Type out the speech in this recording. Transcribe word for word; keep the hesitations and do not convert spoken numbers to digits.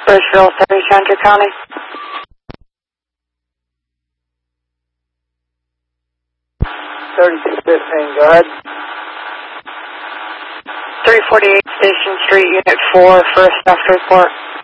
Bridgeville, Surrey, Chandler County. thirty-two fifteen, go ahead. three forty-eight Station Street, Unit four, first after report.